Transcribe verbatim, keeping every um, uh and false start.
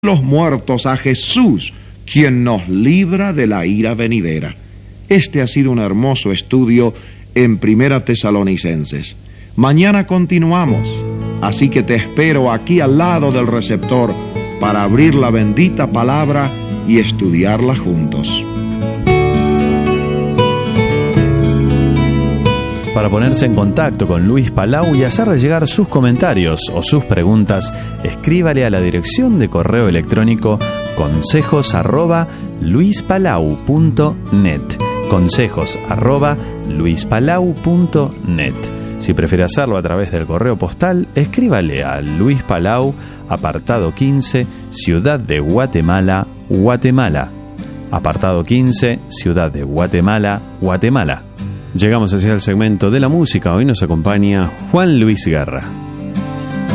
los muertos a Jesús, quien nos libra de la ira venidera. Este ha sido un hermoso estudio en Primera Tesalonicenses. Mañana continuamos, así que te espero aquí al lado del receptor para abrir la bendita palabra y estudiarla juntos. Para ponerse en contacto con Luis Palau y hacerle llegar sus comentarios o sus preguntas, escríbale a la dirección de correo electrónico consejos arroba luispalau punto net. Consejos arroba luispalau punto net. Si prefiere hacerlo a través del correo postal, escríbale a Luis Palau, apartado quince, Ciudad de Guatemala, Guatemala. Apartado quince, Ciudad de Guatemala, Guatemala. Llegamos hacia el segmento de la música. Hoy nos acompaña Juan Luis Guerra.